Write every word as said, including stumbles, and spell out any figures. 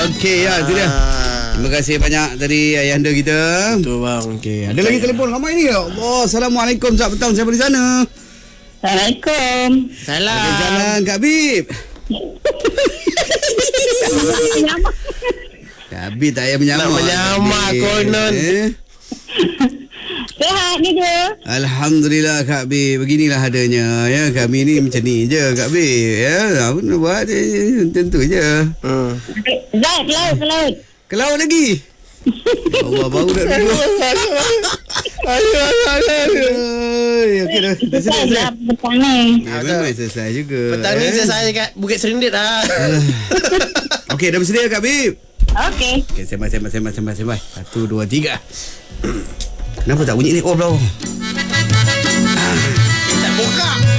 Okey, ya, itu dia. Terima kasih banyak tadi ayahanda kita. Betul bang. Okey, ada lagi telefon ramai ni. Ya Allah, Assalamualaikum. Selamat petang, siapa di sana? Assalamualaikum. Salam. Okey, jalan Kak Bib. Kak Bib tak payah menyamak. Nak menyamak konon. Eh? Sehat ni ke? Alhamdulillah Kak Bib. Beginilah adanya. Ya, kami ni macam ni je Kak Bib. Ya, apa nak buat? Eh, tentu je. Hmm. Zat, ke laut, ke laut. Ke laut lagi. Allah, baru nak duduk. Aduh, aduh, aduh. Okey dah. Dah selesai. Selesai lah petang ni. Ya, memang selesai juga. Petang ni eh. saya kat Bukit Serindit lah. Okey, dah bersedia Kak Bib? Okey. Okey, sembah, sembah, sembah, sembah, sembah. Satu, dua, tiga. Kenapa tak bunyi ni? Oh, belum.